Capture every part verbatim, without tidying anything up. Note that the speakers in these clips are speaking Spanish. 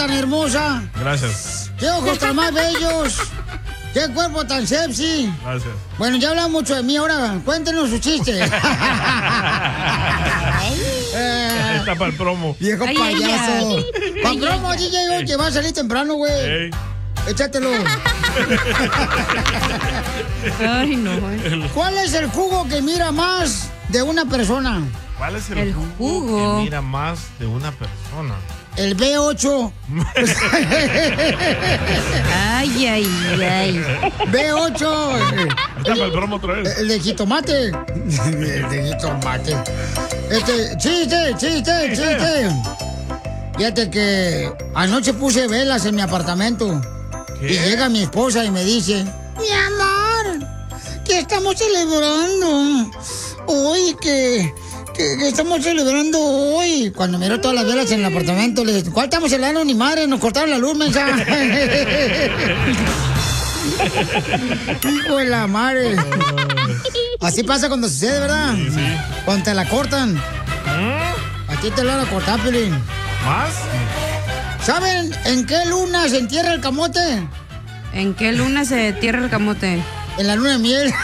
tan hermosa. Gracias. Qué ojos tan más bellos. Qué cuerpo tan sexy. Gracias. Bueno, ya hablan mucho de mí ahora. Cuéntenos su chiste. eh, Está para el promo. Viejo ay, payaso. Para promo, D J, que va a salir temprano, güey. Hey. Échatelo. Ay, no. ¿Cuál es el jugo que mira más de una persona? ¿Cuál es el, el jugo, jugo que mira más de una persona? El B ocho. Ay, ay, ay. B ocho. Está para el promo otra vez. El de jitomate. El de jitomate. Este, chiste, chiste, chiste. Fíjate que anoche puse velas en mi apartamento. ¿Qué? Y llega mi esposa y me dice: mi amor, ¿qué estamos celebrando? Hoy que... ¿Qué, ¿Qué estamos celebrando hoy? Cuando miró todas las velas en el apartamento, le dije: ¿cuál estamos celebrando? Ni madre, nos cortaron la luz, mensa. Hijo de la madre. Así pasa cuando sucede, ¿verdad? Sí, sí. Cuando te la cortan. ¿Eh? A ti te la van a cortar, Pelín. ¿Más? ¿Saben en qué luna se entierra el camote? ¿En qué luna se entierra el camote? En la luna de miel.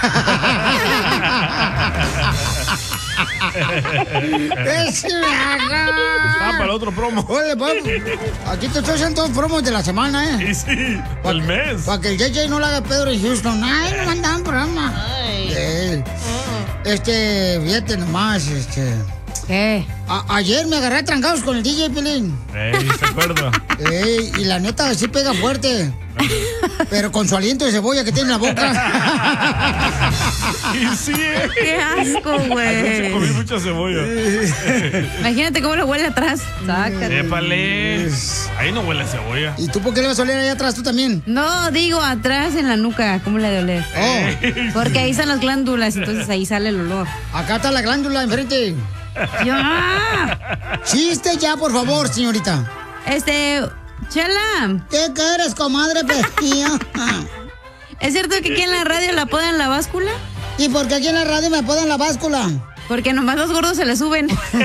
¡Es ah, para el otro promo. Oye, papi, aquí te estoy haciendo todos promos de la semana, ¿eh? Sí, sí, pa el mes. Para que el J J no le haga Pedro en Houston. Ay, no mandaban programa. Ay. Eh, este, fíjate nomás, este... ¿Qué? A ayer me agarré a trancados con el D J Pelín. Ey, ¿se acuerda? Ey, y la neta sí pega fuerte. Pero con su aliento de cebolla que tiene en la boca. Y sí, eh. Qué asco, güey. Comí mucha cebolla. Imagínate cómo lo huele atrás. Sácate. Épale. Ahí no huele a cebolla. ¿Y tú por qué le vas a oler ahí atrás tú también? No, digo atrás en la nuca. ¿Cómo le ha de oler? Oh. Porque ahí están las glándulas, entonces ahí sale el olor. Acá está la glándula enfrente. ¡Ya! Chiste ya, por favor, señorita. Este... Chela. ¿Qué quieres, comadre pestilla? ¿Es cierto que aquí en la radio la apodan la báscula? ¿Y por qué aquí en la radio me apodan la báscula? Porque nomás los gordos se le suben.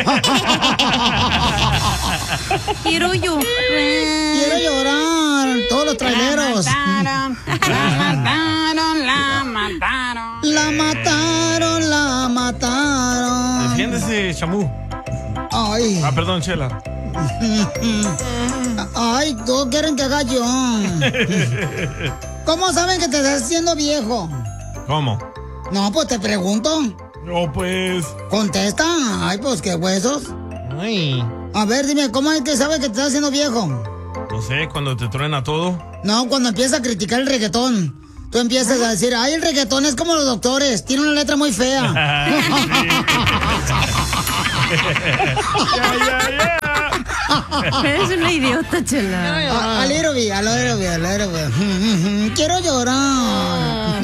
Quiero llorar. Quiero llorar. Todos los traileros. La mataron, la mataron, la mataron. La mataron, Defiéndese, chamú. Ay. Ah, perdón, Chela. Ay, todos quieren que haga yo. ¿Cómo saben que te estás haciendo viejo? ¿Cómo? No, pues te pregunto. No, pues. Contesta. Ay, pues qué huesos. Ay. A ver, dime, ¿cómo es que sabes que te estás haciendo viejo? No sé, cuando te truena todo. No, cuando empiezas a criticar el reggaetón. Tú empiezas a decir: ay, el reggaetón es como los doctores, tiene una letra muy fea. Ya, ya, ya. Eres una idiota, Chela. A, a little bit, a little bit, a little bit. Quiero llorar.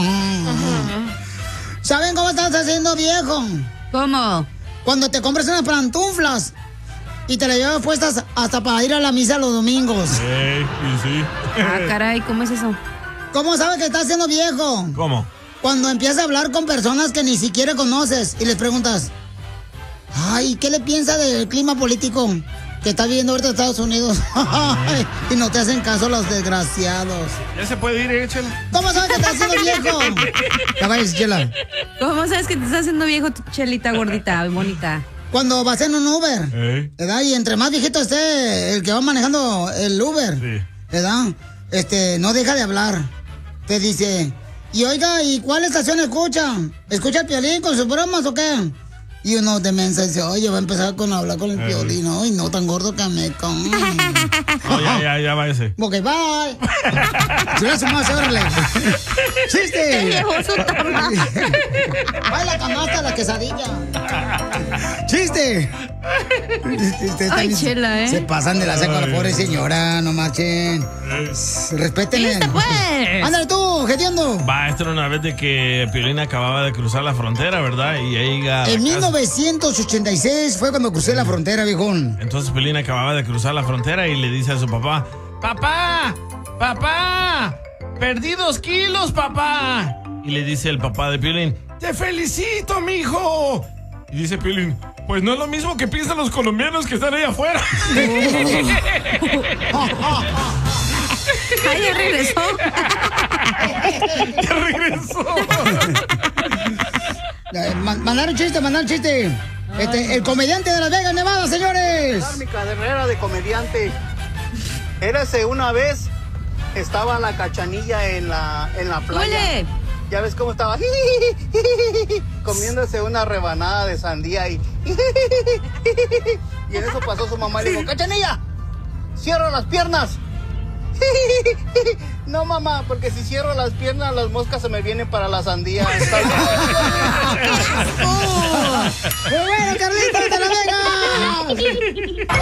¿Saben cómo estás haciendo viejo? ¿Cómo? Cuando te compras unas pantuflas y te las llevas puestas hasta para ir a la misa los domingos. Ey, y sí. Ah, caray, ¿cómo es eso? ¿Cómo sabes que estás haciendo viejo? ¿Cómo? Cuando empiezas a hablar con personas que ni siquiera conoces y les preguntas: ay, ¿qué le piensa del clima político que está viviendo ahorita en Estados Unidos? Y no te hacen caso los desgraciados. Ya se puede ir, eh, Chela. ¿Cómo sabes que estás haciendo viejo? Ya vayas, Chela. ¿Cómo sabes que te estás haciendo viejo, tu Chelita gordita, bonita? Cuando vas en un Uber, Ey. ¿verdad? Y entre más viejito esté el que va manejando el Uber, Sí. ¿verdad? Este, no deja de hablar. Te dice: y oiga, ¿y cuál estación escucha? ¿Escucha el Piolín con sus bromas o qué? Y uno de mensa dice: oye, va a empezar con hablar con el Ey. Piolín. Ay, no, tan gordo que me con. No, ya, ya, ya va ese. Ok, bye. Si no más, órale. ¡Chiste! Viejo su tamaño. ¡Ay, la canasta, la quesadilla! ¡Chiste! Ay, Chela, ¿eh? Se pasan de la seca a la pobre señora, no marchen. Respétenle. ¡Chiste, pues! ¡Ándale tú, gediendo! Va, esto era una vez de que Piolín acababa de cruzar la frontera, ¿verdad? Y ahí llega. En mil novecientos ochenta y seis fue cuando crucé la frontera, viejón. Entonces Piolín acababa de cruzar la frontera y le dice a su papá: ¡Papá! ¡Papá! ¡Perdí dos kilos, papá! Y le dice el papá de Piolín: ¡Te felicito, mijo! Y dice Piolín: pues no es lo mismo que piensan los colombianos que están ahí afuera. Ay, ya regresó. Ya regresó. Eh, ma- Mandar un chiste, mandar un chiste. Este, el comediante de Las Vegas, Nevada, señores. Mi carrera de comediante. Érase una vez, estaba la Cachanilla en la, en la playa. ¡Ole! Ya ves cómo estaba comiéndose una rebanada de sandía y, y en eso pasó su mamá y le dijo, Cachanilla, cierra las piernas. No, mamá, porque si cierro las piernas, las moscas se me vienen para la sandía. ¡Muy bueno, Carlitos de Las Vegas!